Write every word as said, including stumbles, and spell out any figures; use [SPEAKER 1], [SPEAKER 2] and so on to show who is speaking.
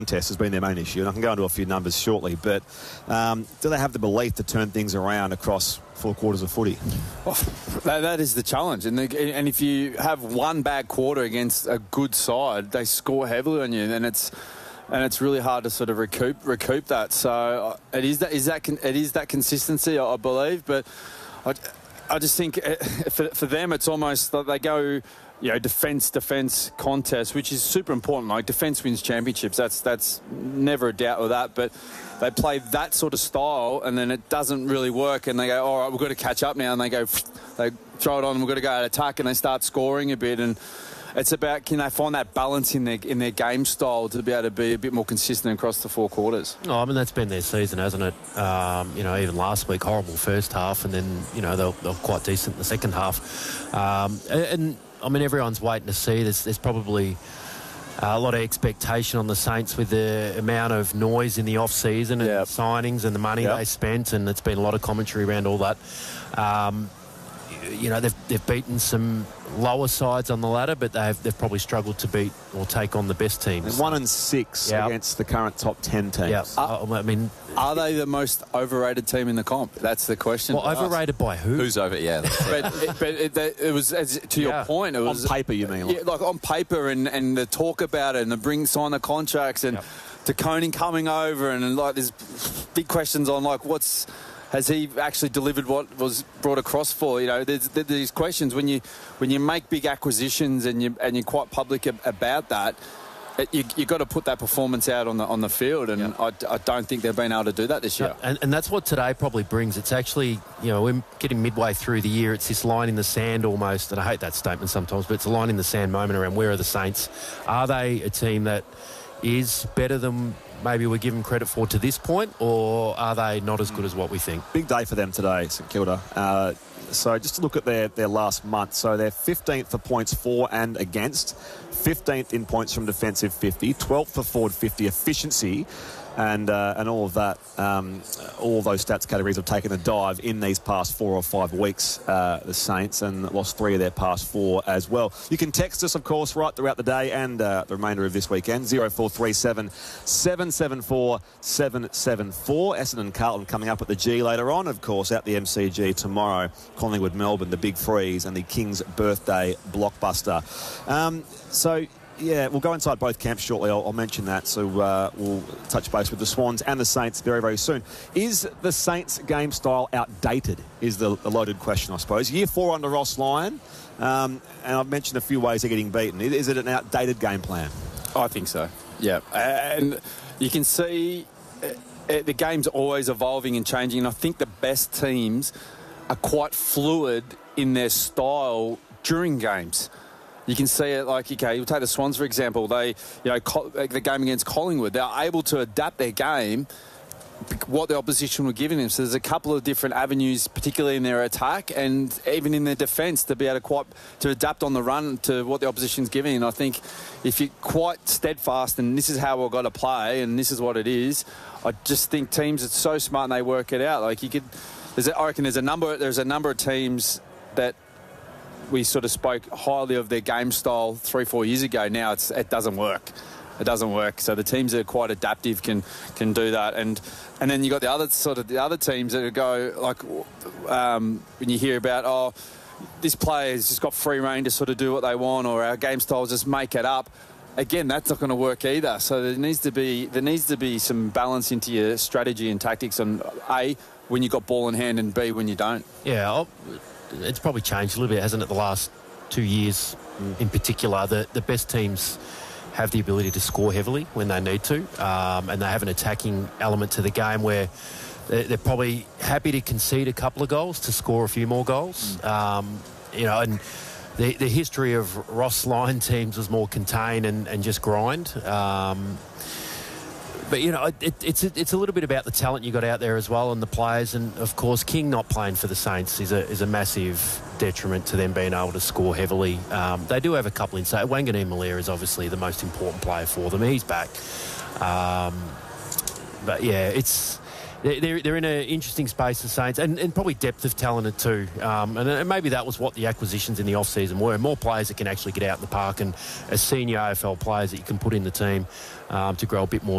[SPEAKER 1] Test has been their main issue, and I can go into a few numbers shortly, but um, do they have the belief to turn things around across four quarters of footy?
[SPEAKER 2] Well, that, that is the challenge, and, the, and if you have one bad quarter against a good side, they score heavily on you, and it's and it's really hard to sort of recoup recoup that. So it is that is that it is that consistency, I believe, but I, I just think for, for them it's almost like they go, you know, defence, defence contest, which is super important. Like, defence wins championships. That's that's never a doubt with that. But they play that sort of style, and then it doesn't really work. And they go, all right, we've got to catch up now. And they go, they throw it on. We've got to go out attack, and they start scoring a bit. And it's about, can they find that balance in their in their game style to be able to be a bit more consistent across the four quarters?
[SPEAKER 3] Oh, I mean, that's been their season, hasn't it? Um, you know, even last week, horrible first half, and then, you know, they're, they're quite decent in the second half. Um, and, and I mean, everyone's waiting to see. There's, there's probably a lot of expectation on the Saints with the amount of noise in the off-season and
[SPEAKER 2] yep.
[SPEAKER 3] signings and the money yep. they spent, and it's been a lot of commentary around all that. Um, you know, they've, they've beaten some lower sides on the ladder, but they've, they've probably struggled to beat or take on the best teams.
[SPEAKER 1] One and six yep. against the current top ten teams.
[SPEAKER 3] Yep. Uh, I mean,
[SPEAKER 2] are they the most overrated team in the comp? That's the question.
[SPEAKER 3] Well, overrated by who?
[SPEAKER 4] Who's over? Yeah,
[SPEAKER 2] but, it, but it, it was as, to your
[SPEAKER 3] yeah.
[SPEAKER 2] point. It was
[SPEAKER 1] on paper, you mean?
[SPEAKER 2] Yeah, like on paper, and, and the talk about it, and the bring sign the contracts, and
[SPEAKER 3] yep.
[SPEAKER 2] to Koning coming over, and, and like there's big questions on like what's. Has he actually delivered what was brought across for? You know, there's, there's these questions when you when you make big acquisitions and you and you're quite public about that. It, you you got to put that performance out on the on the field, and yeah. I, I don't think they've been able to do that this year.
[SPEAKER 3] No, and, and that's what today probably brings. It's actually, you know, we're getting midway through the year. It's this line in the sand almost, and I hate that statement sometimes, but it's a line in the sand moment around where are the Saints? Are they a team that is better than maybe we're given credit for to this point, or are they not as good as what we think?
[SPEAKER 1] Big day for them today, St Kilda. Uh, so just to look at their, their last month. So they're fifteenth for points for and against, fifteenth in points from defensive fifty, twelfth for forward fifty efficiency, and uh, and all of that, um, all those stats categories have taken a dive in these past four or five weeks, uh, the Saints, and lost three of their past four as well. You can text us, of course, right throughout the day and uh, the remainder of this weekend, zero four three seven, seven seven four, seven seven four. Essendon Carlton coming up at the G later on, of course, at the M C G tomorrow. Collingwood Melbourne, the Big Freeze, and the King's birthday blockbuster. Um, so... Yeah, we'll go inside both camps shortly. I'll, I'll mention that. So uh, we'll touch base with the Swans and the Saints very, very soon. Is the Saints' game style outdated, is the, the loaded question, I suppose. Year four under Ross Lyon, um, and I've mentioned a few ways they're getting beaten. Is it an outdated game plan?
[SPEAKER 2] I think so, yeah. And you can see uh, the game's always evolving and changing, and I think the best teams are quite fluid in their style during games. You can see it, like, okay, you'll take the Swans, for example. They, you know, the game against Collingwood, they're able to adapt their game, what the opposition were giving them. So there's a couple of different avenues, particularly in their attack and even in their defence, to be able to quite to adapt on the run to what the opposition's giving. And I think if you're quite steadfast and this is how we've got to play and this is what it is, I just think teams are so smart and they work it out. Like you could, there's a, I reckon there's a number, there's a number of teams that we sort of spoke highly of their game style three, four years ago. Now it's, it doesn't work. It doesn't work. So the teams that are quite adaptive can can do that. And and then you got the other sort of the other teams that go like um, when you hear about oh this player's just got free rein to sort of do what they want, or our game styles just make it up. Again, that's not going to work either. So there needs to be there needs to be some balance into your strategy and tactics. And A, when you got ball in hand, and B, when you don't.
[SPEAKER 3] Yeah. I'll, It's probably changed a little bit, hasn't it, the last two years mm. in particular. The, the best teams have the ability to score heavily when they need to, um, and they have an attacking element to the game where they're, they're probably happy to concede a couple of goals to score a few more goals. Mm. Um, you know, and the, the history of Ross Lyon teams was more contain and, and just grind. Um, But, you know, it, it's, a, it's a little bit about the talent you got out there as well and the players. And, of course, King not playing for the Saints is a is a massive detriment to them being able to score heavily. Um, they do have a couple inside. Wanganeen-Malaya is obviously the most important player for them. He's back. Um, but, yeah, it's they're, they're in an interesting space, the Saints, and, and probably depth of talented too. Um, and, and maybe that was what the acquisitions in the off-season were. More players that can actually get out in the park, and as senior A F L players that you can put in the team um, to grow a bit more